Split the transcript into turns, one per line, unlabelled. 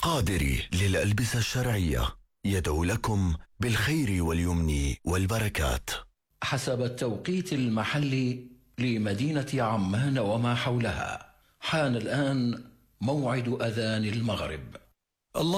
قادري للألبسة الشرعية يدعو لكم بالخير واليمن والبركات.
حسب التوقيت المحلي لمدينة عمان وما حولها، حان الآن موعد أذان المغرب.